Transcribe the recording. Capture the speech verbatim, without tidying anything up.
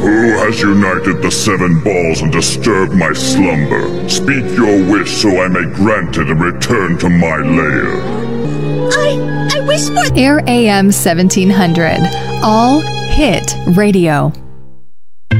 Who has united the seven balls and disturbed my slumber? Speak your wish so I may grant it and return to my lair. I... I wish for... Air A M seventeen hundred. All Hit Radio.